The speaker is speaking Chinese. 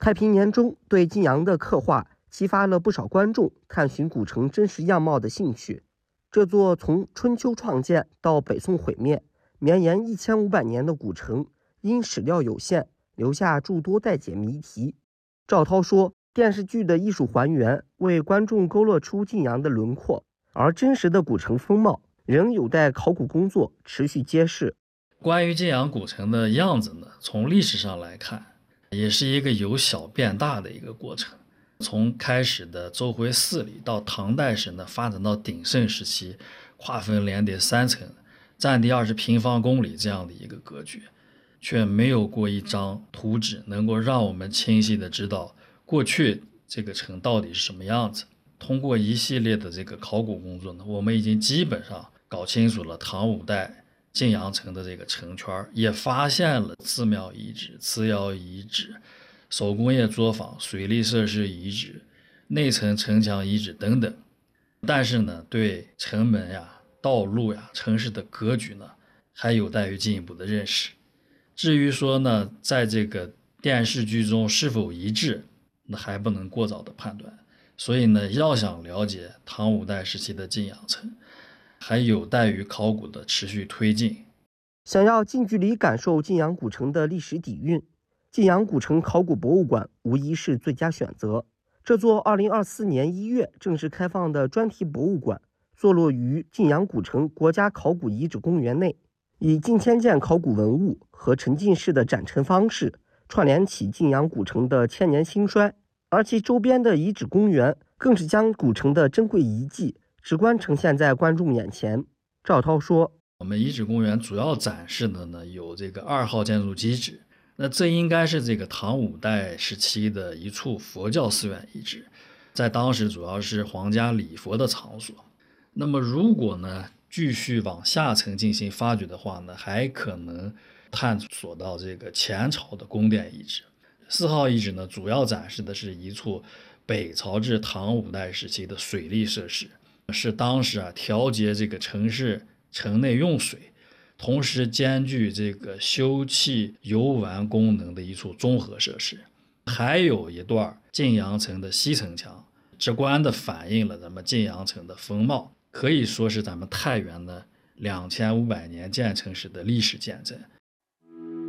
太平年中对晋阳的刻画激发了不少观众探寻古城真实样貌的兴趣。这座从春秋创建到北宋毁灭，绵延1500年的古城，因史料有限，留下诸多待解谜题。赵涛说，电视剧的艺术还原为观众勾勒出晋阳的轮廓，而真实的古城风貌仍有待考古工作持续揭示。 关于晋阳古城的样子呢，从历史上来看，也是一个由小变大的一个过程。从开始的周回4里到唐代时呢，发展到鼎盛时期，划分连得3层，占地20平方公里这样的一个格局，却没有过一张图纸能够让我们清晰的知道过去这个城到底是什么样子。通过一系列的这个考古工作呢，我们已经基本上搞清楚了唐5代晋阳城的这个城圈，也发现了寺庙遗址、瓷窑遗址、手工业作坊、水利设施遗址、内城城墙遗址等等。但是呢，对城门呀、道路呀、城市的格局呢，还有待于进一步的认识。至于说呢，在这个电视剧中是否一致，那还不能过早的判断。所以呢，要想了解唐5代时期的晋阳城，还有待于考古的持续推进。 想要近距离感受晋阳古城的历史底蕴，晋阳古城考古博物馆无疑是最佳选择。这座2024年1月正式开放的专题博物馆，坐落于晋阳古城国家考古遗址公园内，以近千件考古文物和沉浸式的展陈方式，串联起晋阳古城的千年兴衰。而其周边的遗址公园，更是将古城的珍贵遗迹直观呈现在观众眼前。赵涛说， 我们遗址公园主要展示的呢，有这个2号建筑基址，那这应该是这个唐5代时期的一处佛教寺院遗址，在当时主要是皇家礼佛的场所。那么如果呢继续往下层进行发掘的话呢，还可能探索到这个前朝的宫殿遗址。4号遗址呢，主要展示的是一处北朝至唐5代时期的水利设施，是当时调节这个城市城内用水，同时兼具这个修葺游玩功能的一处综合设施。还有一段晋阳城的西城墙，直观地反映了咱们晋阳城的风貌，可以说是咱们太原的2500年建成时的历史见证。